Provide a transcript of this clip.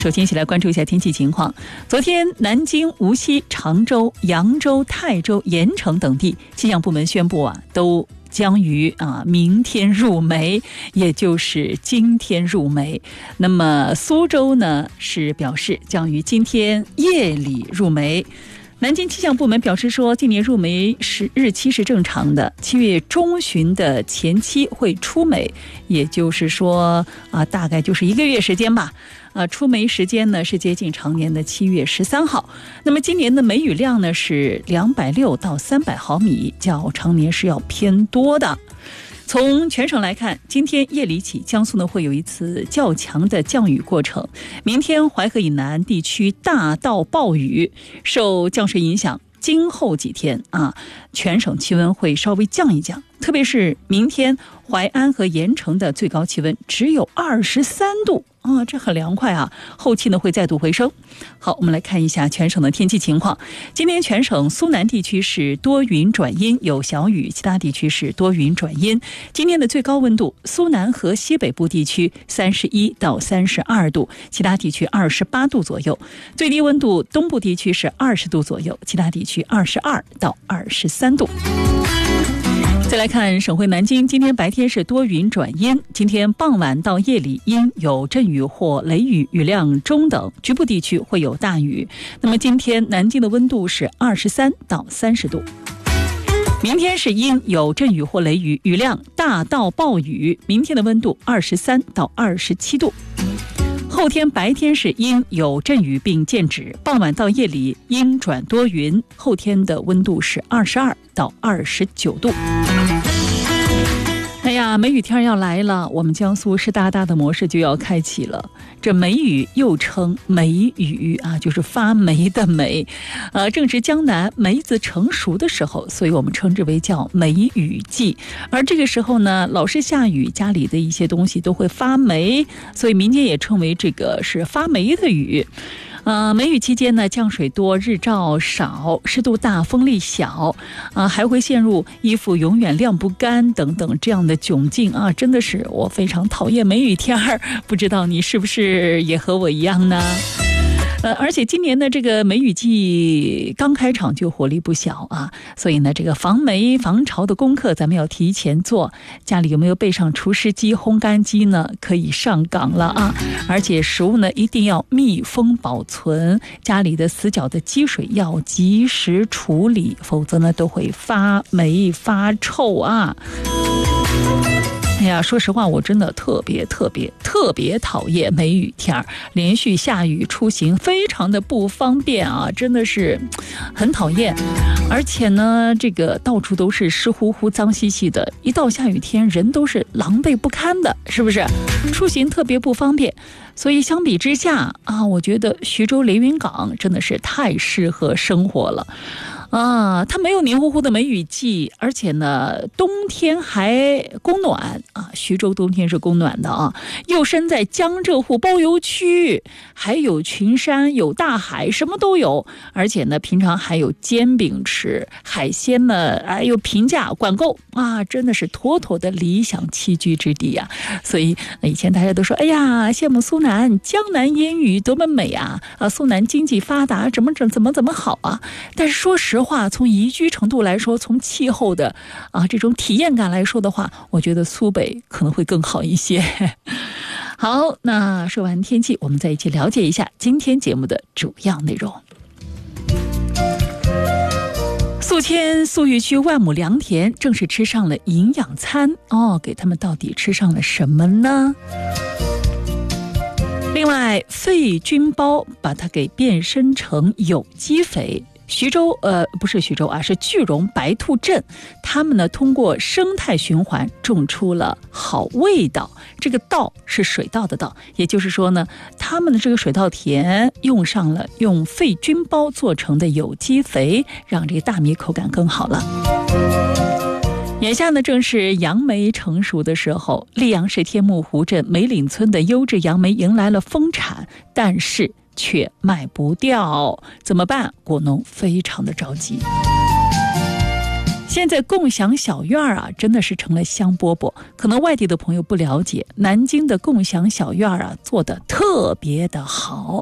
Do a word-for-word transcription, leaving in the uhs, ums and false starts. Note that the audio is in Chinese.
首先一起来关注一下天气情况。昨天南京、无锡、常州、扬州、泰州、盐城等地气象部门宣布啊，都将于啊明天入梅，也就是今天入梅。那么苏州呢是表示将于今天夜里入梅。南京气象部门表示说，今年入梅是日期是正常的，七月中旬的前期会出梅，也就是说啊，大概就是一个月时间吧。啊，出梅时间呢是接近常年的七月十三号。那么今年的梅雨量呢是两百六到三百毫米，较常年是要偏多的。从全省来看，今天夜里起，江苏呢会有一次较强的降雨过程。明天淮河以南地区大到暴雨，受降水影响，今后几天啊，全省气温会稍微降一降。特别是明天，淮安和盐城的最高气温只有二十三度啊，这很凉快啊。后期呢会再度回升。好，我们来看一下全省的天气情况。今天全省苏南地区是多云转阴，有小雨，其他地区是多云转阴。今天的最高温度，苏南和西北部地区三十一到三十二度，其他地区二十八度左右。最低温度，东部地区是二十度左右，其他地区二十二到二十三度。再来看省会南京，今天白天是多云转阴，今天傍晚到夜里阴有阵雨或雷雨，雨量中等，局部地区会有大雨。那么今天南京的温度是二十三到三十度。明天是阴有阵雨或雷雨，雨量大到暴雨，明天的温度二十三到二十七度。后天白天是阴有阵雨并见止，傍晚到夜里阴转多云，后天的温度是二十二到二十九度。哎呀，梅雨天要来了，我们江苏湿哒哒的模式就要开启了。这梅雨又称梅雨啊，就是发霉的霉，呃，正值江南梅子成熟的时候，所以我们称之为叫梅雨季。而这个时候呢，老是下雨，家里的一些东西都会发霉，所以民间也称为这个是发霉的雨。呃，梅雨期间呢，降水多，日照少，湿度大，风力小，啊、呃，还会陷入衣服永远晾不干等等这样的窘境啊！真的是我非常讨厌梅雨天儿，不知道你是不是也和我一样呢？呃，而且今年的这个梅雨季刚开场就火力不小啊，所以呢，这个防霉防潮的功课咱们要提前做。家里有没有备上除湿机、烘干机呢？可以上岗了啊！而且食物呢一定要密封保存，家里的死角的积水要及时处理，否则呢都会发霉发臭啊。哎呀，说实话，我真的特别特别特别讨厌梅雨天儿，连续下雨，出行非常的不方便啊，真的是很讨厌。而且呢，这个到处都是湿乎乎、脏兮兮的，一到下雨天，人都是狼狈不堪的，是不是？出行特别不方便。所以相比之下啊，我觉得徐州连云港真的是太适合生活了。啊，它没有黏糊糊的梅雨季，而且呢，冬天还供暖啊。徐州冬天是供暖的啊，又身在江浙沪包邮区，还有群山，有大海，什么都有。而且呢，平常还有煎饼吃，海鲜呢，哎又平价管够啊，真的是妥妥的理想栖居之地呀、啊。所以以前大家都说，哎呀，羡慕苏南，江南烟雨多么美啊！啊，苏南经济发达，怎么怎怎么怎么好啊？但是说实话，从宜居程度来说，从气候的啊这种体验感来说的话，我觉得苏北可能会更好一些。好，那说完天气，我们再一起了解一下今天节目的主要内容。宿迁宿豫区万亩良田正式吃上了营养餐哦，给他们到底吃上了什么呢？另外，废菌包把它给变身成有机肥。徐州呃不是徐州啊，是句容白兔镇，他们呢通过生态循环种出了好味道。这个稻是水稻的稻，也就是说呢，他们的这个水稻田用上了用废菌包做成的有机肥，让这个大米口感更好了。眼下呢，正是杨梅成熟的时候，溧阳市天目湖镇梅岭村的优质杨梅迎来了丰产，但是却卖不掉，怎么办？果农非常的着急。 现在共享小院啊，真的是成了香饽饽。可能外地的朋友不了解，南京的共享小院啊，做得特别的好。